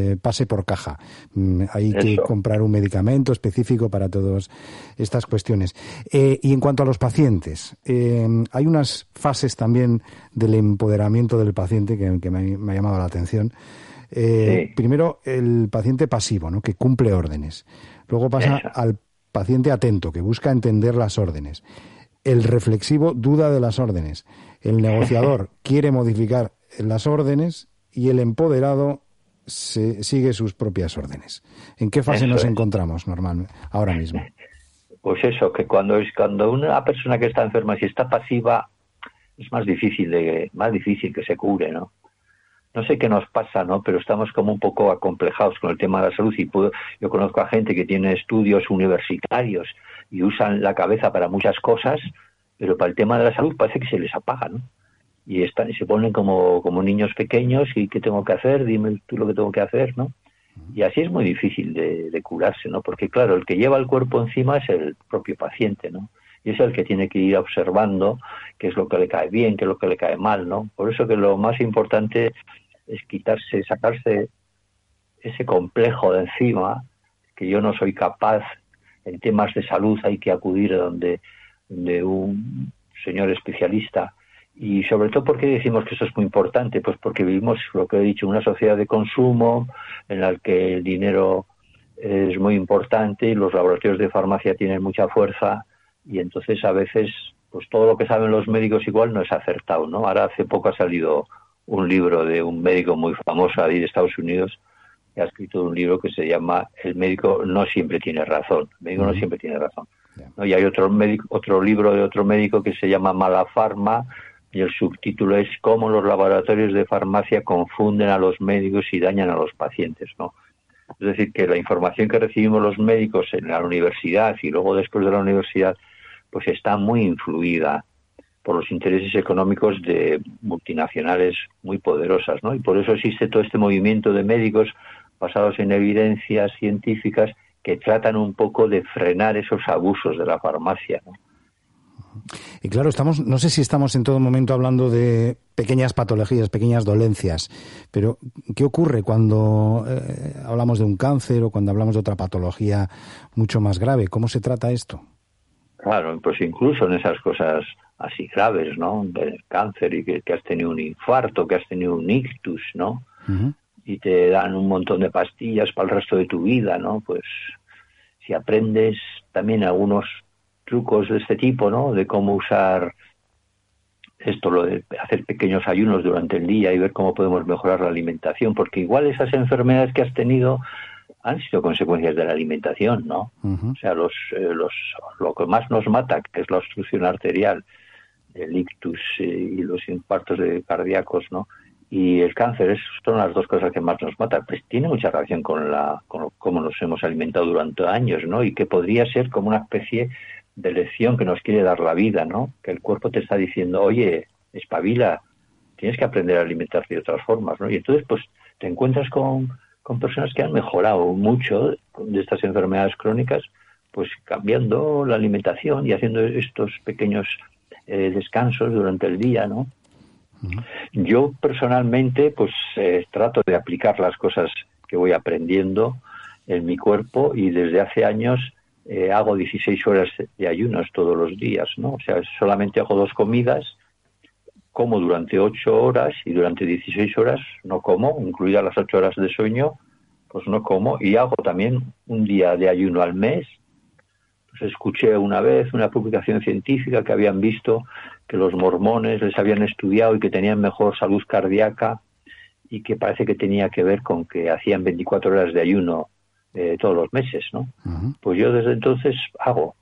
pase por caja. Hay que comprar un medicamento específico para todas estas cuestiones. Y en cuanto a los pacientes, hay unas fases también del empoderamiento del paciente que me ha llamado la atención. Primero, el paciente pasivo, ¿no?, que cumple órdenes. Luego pasa al paciente atento, que busca entender las órdenes. El reflexivo duda de las órdenes. El negociador quiere modificar las órdenes y el empoderado sigue sus propias órdenes. ¿En qué fase nos encontramos normalmente ahora mismo? Pues eso, que cuando una persona que está enferma, si está pasiva, es más difícil que se cure, ¿no? No sé qué nos pasa, ¿no? Pero estamos como un poco acomplejados con el tema de la salud yo conozco a gente que tiene estudios universitarios y usan la cabeza para muchas cosas, pero para el tema de la salud parece que se les apaga, ¿no? Y se ponen como niños pequeños y ¿qué tengo que hacer? Dime tú lo que tengo que hacer, ¿no? Y así es muy difícil de curarse, ¿no? Porque claro, el que lleva el cuerpo encima es el propio paciente, ¿no? Y es el que tiene que ir observando qué es lo que le cae bien, qué es lo que le cae mal, ¿no? Por eso que lo más importante es sacarse ese complejo de encima, que yo no soy capaz. En temas de salud hay que acudir donde un señor especialista. Y sobre todo, ¿por qué decimos que eso es muy importante? Pues porque vivimos, lo que he dicho, una sociedad de consumo en la que el dinero es muy importante y los laboratorios de farmacia tienen mucha fuerza, y entonces a veces pues todo lo que saben los médicos igual no es acertado, ¿no? Ahora hace poco ha salido un libro de un médico muy famoso ahí de Estados Unidos, que ha escrito un libro que se llama El médico no siempre tiene razón. El médico no siempre tiene razón, ¿no? Y hay otro libro de otro médico que se llama Mala Farma, y el subtítulo es Cómo los laboratorios de farmacia confunden a los médicos y dañan a los pacientes, ¿no? Es decir, que la información que recibimos los médicos en la universidad y luego después de la universidad, pues está muy influida por los intereses económicos de multinacionales muy poderosas, ¿no? Y por eso existe todo este movimiento de médicos basados en evidencias científicas que tratan un poco de frenar esos abusos de la farmacia, ¿no? Y claro, no sé si estamos en todo momento hablando de pequeñas patologías, pequeñas dolencias, pero ¿qué ocurre cuando hablamos de un cáncer o cuando hablamos de otra patología mucho más grave? ¿Cómo se trata esto? Claro, pues incluso en esas cosas así graves, ¿no? Del cáncer y que has tenido un infarto, que has tenido un ictus, ¿no? Uh-huh. Y te dan un montón de pastillas para el resto de tu vida, ¿no? Pues si aprendes también algunos trucos de este tipo, ¿no? De cómo usar esto, lo de hacer pequeños ayunos durante el día y ver cómo podemos mejorar la alimentación, porque igual esas enfermedades que has tenido han sido consecuencias de la alimentación, ¿no? Uh-huh. O sea, lo que más nos mata, que es la obstrucción arterial, el ictus y los infartos cardíacos, ¿no? Y el cáncer, son las dos cosas que más nos matan. Pues tiene mucha relación con cómo nos hemos alimentado durante años, ¿no? Y que podría ser como una especie de lección que nos quiere dar la vida, ¿no? Que el cuerpo te está diciendo, oye, espabila, tienes que aprender a alimentarte de otras formas, ¿no? Y entonces, pues, te encuentras con personas que han mejorado mucho de estas enfermedades crónicas, pues cambiando la alimentación y haciendo estos pequeños descansos durante el día, ¿no? Uh-huh. Yo personalmente, pues, trato de aplicar las cosas que voy aprendiendo en mi cuerpo y desde hace años hago 16 horas de ayunos todos los días, ¿no? O sea, solamente hago 2 comidas, como durante 8 horas y durante 16 horas no como, incluidas las 8 horas de sueño, pues no como, y hago también un día de ayuno al mes. Pues escuché una vez una publicación científica que habían visto que los mormones les habían estudiado y que tenían mejor salud cardíaca y que parece que tenía que ver con que hacían 24 horas de ayuno todos los meses, ¿no? Uh-huh. Pues yo desde entonces hago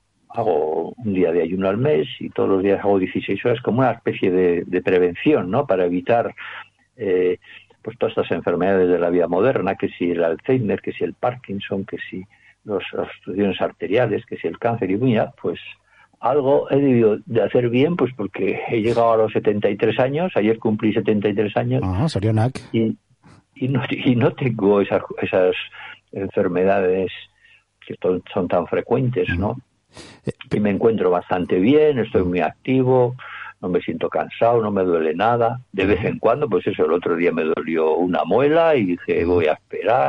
un día de ayuno al mes y todos los días hago 16 horas como una especie de prevención, ¿no? Para evitar pues todas estas enfermedades de la vida moderna, que si el Alzheimer, que si el Parkinson, que si las obstrucciones arteriales, que si el cáncer, y mira, pues algo he debido de hacer bien, pues porque he llegado a los 73 años, ayer cumplí 73 años. Sorionak. Y no tengo esas enfermedades que son tan frecuentes, ¿no? Y me encuentro bastante bien, estoy muy activo, no me siento cansado, no me duele nada. De vez en cuando, pues eso, el otro día me dolió una muela y dije, voy a esperar.